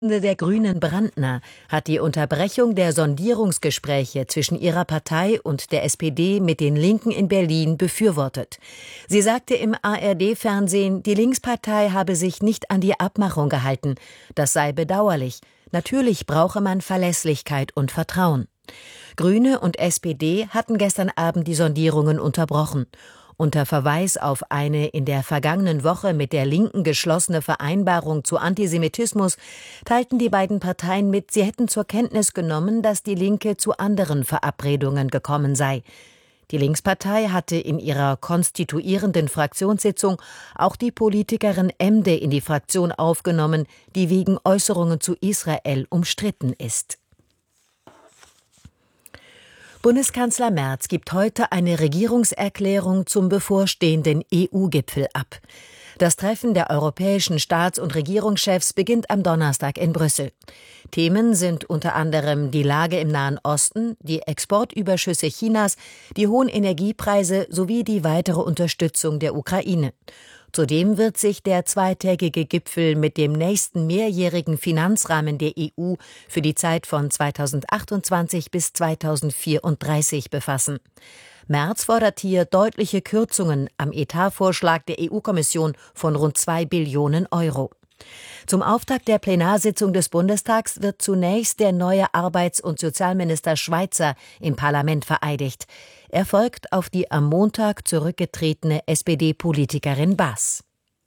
Der Grünen Brandner hat die Unterbrechung der Sondierungsgespräche zwischen ihrer Partei und der SPD mit den Linken in Berlin befürwortet. Sie sagte im ARD-Fernsehen, die Linkspartei habe sich nicht an die Abmachung gehalten. Das sei bedauerlich. Natürlich brauche man Verlässlichkeit und Vertrauen. Grüne und SPD hatten gestern Abend die Sondierungen unterbrochen. Unter Verweis auf eine in der vergangenen Woche mit der Linken geschlossene Vereinbarung zu Antisemitismus teilten die beiden Parteien mit, sie hätten zur Kenntnis genommen, dass die Linke zu anderen Verabredungen gekommen sei. Die Linkspartei hatte in ihrer konstituierenden Fraktionssitzung auch die Politikerin Emde in die Fraktion aufgenommen, die wegen Äußerungen zu Israel umstritten ist. Bundeskanzler Merz gibt heute eine Regierungserklärung zum bevorstehenden EU-Gipfel ab. Das Treffen der europäischen Staats- und Regierungschefs beginnt am Donnerstag in Brüssel. Themen sind unter anderem die Lage im Nahen Osten, die Exportüberschüsse Chinas, die hohen Energiepreise sowie die weitere Unterstützung der Ukraine. Zudem wird sich der zweitägige Gipfel mit dem nächsten mehrjährigen Finanzrahmen der EU für die Zeit von 2028 bis 2034 befassen. Merz fordert hier deutliche Kürzungen am Etatvorschlag der EU-Kommission von rund 2 Billionen Euro. Zum Auftakt der Plenarsitzung des Bundestags wird zunächst der neue Arbeits- und Sozialminister Schweizer im Parlament vereidigt. Er folgt auf die am Montag zurückgetretene SPD-Politikerin Bass.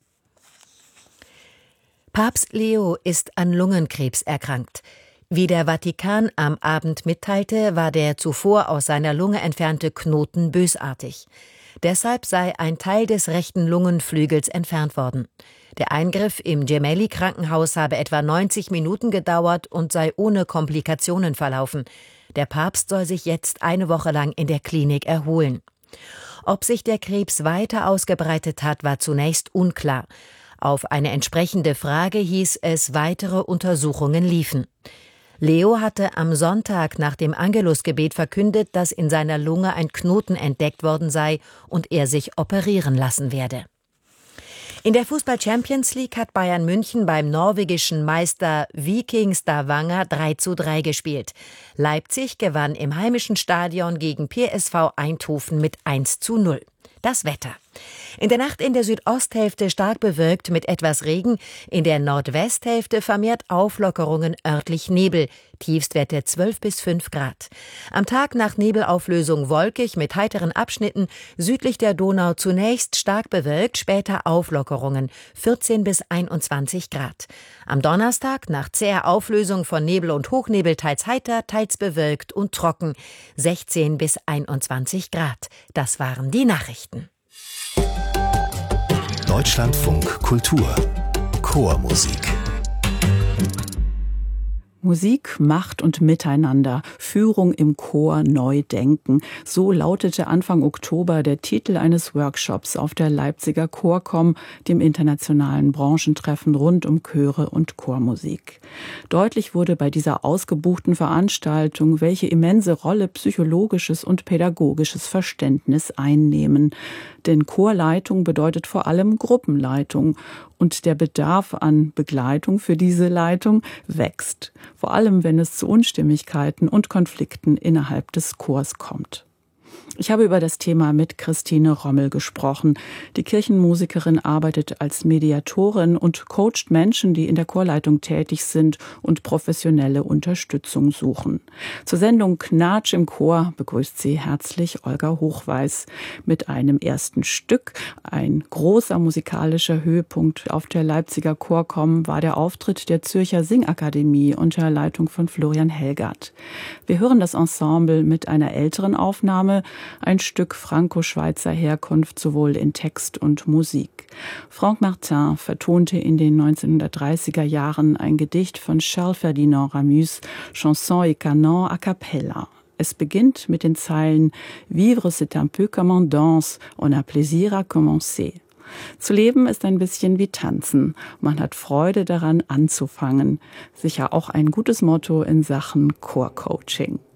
Papst Leo ist an Lungenkrebs erkrankt. Wie der Vatikan am Abend mitteilte, war der zuvor aus seiner Lunge entfernte Knoten bösartig. Deshalb sei ein Teil des rechten Lungenflügels entfernt worden. Der Eingriff im Gemelli-Krankenhaus habe etwa 90 Minuten gedauert und sei ohne Komplikationen verlaufen. Der Papst soll sich jetzt eine Woche lang in der Klinik erholen. Ob sich der Krebs weiter ausgebreitet hat, war zunächst unklar. Auf eine entsprechende Frage hieß es, weitere Untersuchungen liefen. Leo hatte am Sonntag nach dem Angelusgebet verkündet, dass in seiner Lunge ein Knoten entdeckt worden sei und er sich operieren lassen werde. In der Fußball-Champions League hat Bayern München beim norwegischen Meister Viking Stavanger 3:3 gespielt. Leipzig gewann im heimischen Stadion gegen PSV Eindhoven mit 1:0. Das Wetter. In der Nacht in der Südosthälfte stark bewölkt mit etwas Regen, in der Nordwesthälfte vermehrt Auflockerungen, örtlich Nebel, Tiefstwerte 12 bis 5 Grad. Am Tag nach Nebelauflösung wolkig mit heiteren Abschnitten, südlich der Donau zunächst stark bewölkt, später Auflockerungen, 14 bis 21 Grad. Am Donnerstag nach zäher Auflösung von Nebel und Hochnebel teils heiter, teils bewölkt und trocken, 16 bis 21 Grad. Das waren die Nachrichten. Deutschlandfunk Kultur Chormusik. Musik, Macht und Miteinander, Führung im Chor, neu denken. So lautete Anfang Oktober der Titel eines Workshops auf der Leipziger Chorcom, dem internationalen Branchentreffen rund um Chöre und Chormusik. Deutlich wurde bei dieser ausgebuchten Veranstaltung, welche immense Rolle psychologisches und pädagogisches Verständnis einnehmen. Denn Chorleitung bedeutet vor allem Gruppenleitung und der Bedarf an Begleitung für diese Leitung wächst. Vor allem, wenn es zu Unstimmigkeiten und Konflikten innerhalb des Chors kommt. Ich habe über das Thema mit Christine Rommel gesprochen. Die Kirchenmusikerin arbeitet als Mediatorin und coacht Menschen, die in der Chorleitung tätig sind und professionelle Unterstützung suchen. Zur Sendung Knatsch im Chor begrüßt sie herzlich Olga Hochweis mit einem ersten Stück. Ein großer musikalischer Höhepunkt auf der Leipziger Chorcom war der Auftritt der Zürcher Singakademie unter Leitung von Florian Helgert. Wir hören das Ensemble mit einer älteren Aufnahme, ein Stück franco-schweizer Herkunft sowohl in Text und Musik. Franck Martin vertonte in den 1930er Jahren ein Gedicht von Charles Ferdinand Ramus, Chanson et Canon a cappella. Es beginnt mit den Zeilen Vivre c'est un peu comme on danse, on a plaisir à commencer. Zu leben ist ein bisschen wie tanzen. Man hat Freude daran, anzufangen. Sicher auch ein gutes Motto in Sachen Chorcoaching.